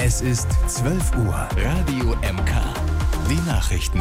Es ist 12 Uhr. Radio MK. Die Nachrichten.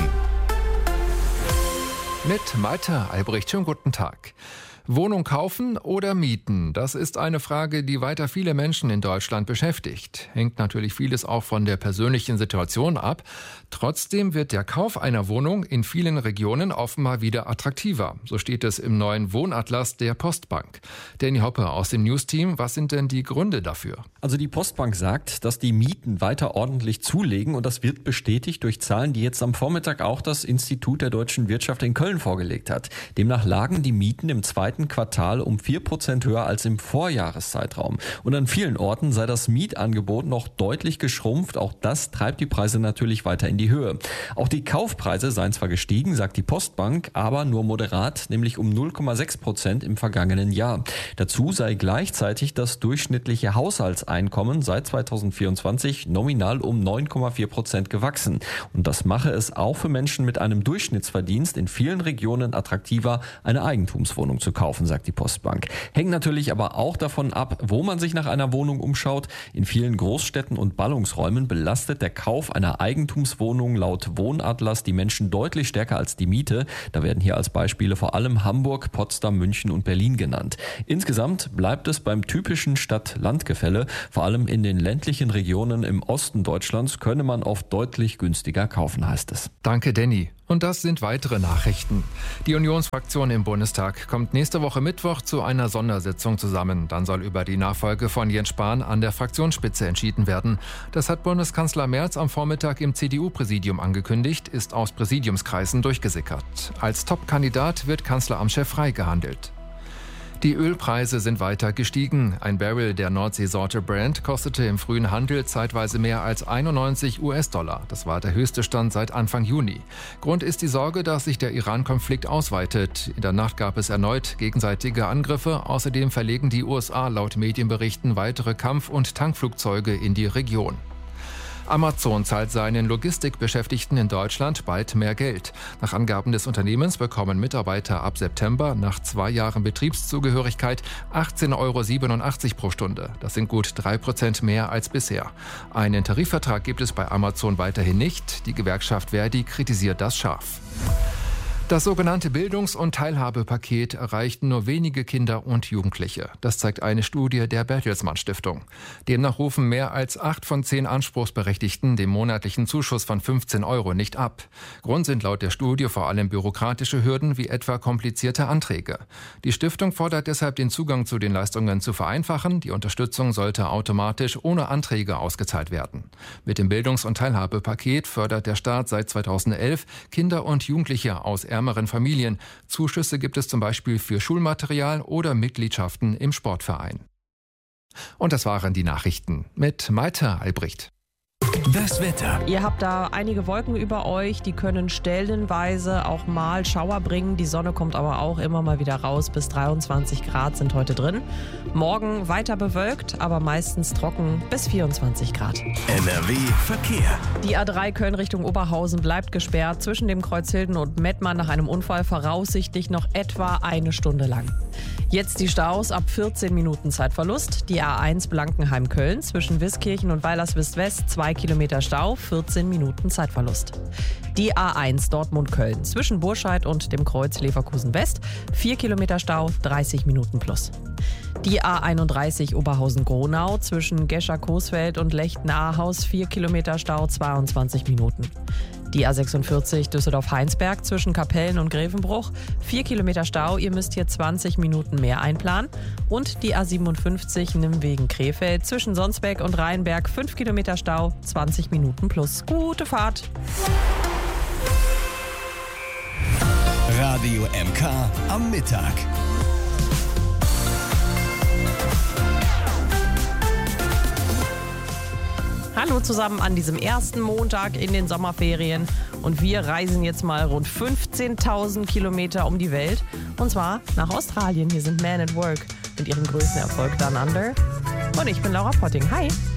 Mit Malte Albrecht. Schönen guten Tag. Wohnung kaufen oder mieten? Das ist eine Frage, die weiter viele Menschen in Deutschland beschäftigt. Hängt natürlich vieles auch von der persönlichen Situation ab. Trotzdem wird der Kauf einer Wohnung in vielen Regionen offenbar wieder attraktiver. So steht es im neuen Wohnatlas der Postbank. Danny Hoppe aus dem News-Team. Was sind denn die Gründe dafür? Also die Postbank sagt, dass die Mieten weiter ordentlich zulegen, und das wird bestätigt durch Zahlen, die jetzt am Vormittag auch das Institut der deutschen Wirtschaft in Köln vorgelegt hat. Demnach lagen die Mieten im zweiten Quartal um 4% höher als im Vorjahreszeitraum. Und an vielen Orten sei das Mietangebot noch deutlich geschrumpft. Auch das treibt die Preise natürlich weiter in die Höhe. Auch die Kaufpreise seien zwar gestiegen, sagt die Postbank, aber nur moderat, nämlich um 0,6% im vergangenen Jahr. Dazu sei gleichzeitig das durchschnittliche Haushaltseinkommen seit 2024 nominal um 9,4% gewachsen. Und das mache es auch für Menschen mit einem Durchschnittsverdienst in vielen Regionen attraktiver, eine Eigentumswohnung zu kaufen, sagt die Postbank. Hängt natürlich aber auch davon ab, wo man sich nach einer Wohnung umschaut. In vielen Großstädten und Ballungsräumen belastet der Kauf einer Eigentumswohnung laut Wohnatlas die Menschen deutlich stärker als die Miete. Da werden hier als Beispiele vor allem Hamburg, Potsdam, München und Berlin genannt. Insgesamt bleibt es beim typischen Stadt-Land-Gefälle. Vor allem in den ländlichen Regionen im Osten Deutschlands könne man oft deutlich günstiger kaufen, heißt es. Danke, Danny. Und das sind weitere Nachrichten. Die Unionsfraktion im Bundestag kommt nächste Woche Mittwoch zu einer Sondersitzung zusammen. Dann soll über die Nachfolge von Jens Spahn an der Fraktionsspitze entschieden werden. Das hat Bundeskanzler Merz am Vormittag im CDU-Präsidium angekündigt, ist aus Präsidiumskreisen durchgesickert. Als Top-Kandidat wird Kanzleramtschef Frey gehandelt. Die Ölpreise sind weiter gestiegen. Ein Barrel der Nordseesorte Brent kostete im frühen Handel zeitweise mehr als 91 US-Dollar. Das war der höchste Stand seit Anfang Juni. Grund ist die Sorge, dass sich der Iran-Konflikt ausweitet. In der Nacht gab es erneut gegenseitige Angriffe. Außerdem verlegen die USA laut Medienberichten weitere Kampf- und Tankflugzeuge in die Region. Amazon zahlt seinen Logistikbeschäftigten in Deutschland bald mehr Geld. Nach Angaben des Unternehmens bekommen Mitarbeiter ab September nach 2 Jahren Betriebszugehörigkeit 18,87 € pro Stunde. Das sind gut 3% mehr als bisher. Einen Tarifvertrag gibt es bei Amazon weiterhin nicht. Die Gewerkschaft Verdi kritisiert das scharf. Das sogenannte Bildungs- und Teilhabepaket erreicht nur wenige Kinder und Jugendliche. Das zeigt eine Studie der Bertelsmann Stiftung. Demnach rufen mehr als 8 von 10 Anspruchsberechtigten den monatlichen Zuschuss von 15 € nicht ab. Grund sind laut der Studie vor allem bürokratische Hürden wie etwa komplizierte Anträge. Die Stiftung fordert deshalb, den Zugang zu den Leistungen zu vereinfachen. Die Unterstützung sollte automatisch ohne Anträge ausgezahlt werden. Mit dem Bildungs- und Teilhabepaket fördert der Staat seit 2011 Kinder und Jugendliche aus ärmeren Familien. Zuschüsse gibt es zum Beispiel für Schulmaterial oder Mitgliedschaften im Sportverein. Und das waren die Nachrichten mit Malte Albrecht. Das Wetter. Ihr habt da einige Wolken über euch, die können stellenweise auch mal Schauer bringen. Die Sonne kommt aber auch immer mal wieder raus. Bis 23 Grad sind heute drin. Morgen weiter bewölkt, aber meistens trocken bis 24 Grad. NRW Verkehr. Die A3 Köln Richtung Oberhausen bleibt gesperrt zwischen dem Kreuzhilden und Mettmann nach einem Unfall voraussichtlich noch etwa 1 Stunde lang. Jetzt die Staus ab 14 Minuten Zeitverlust. Die A1 Blankenheim-Köln zwischen Wiskirchen und Weilerswist-West 2 Kilometer Stau, 14 Minuten Zeitverlust. Die A1 Dortmund-Köln zwischen Burscheid und dem Kreuz Leverkusen-West 4 Kilometer Stau, 30 Minuten plus. Die A31 Oberhausen-Gronau zwischen Gescher-Coesfeld und Lechten-Ahaus 4 Kilometer Stau, 22 Minuten. Die A46 Düsseldorf-Heinsberg zwischen Kapellen und Grevenbruch 4 Kilometer Stau, ihr müsst hier 20 Minuten mehr einplanen. Und die A57 Nimwegen-Krefeld zwischen Sonsbeck und Rheinberg 5 Kilometer Stau, 20 Minuten plus. Gute Fahrt! Radio MK am Mittag. Hallo zusammen an diesem ersten Montag in den Sommerferien. Und wir reisen jetzt mal rund 15.000 Kilometer um die Welt. Und zwar nach Australien. Hier sind Man at Work mit ihrem größten Erfolg Down Under. Und ich bin Laura Potting. Hi!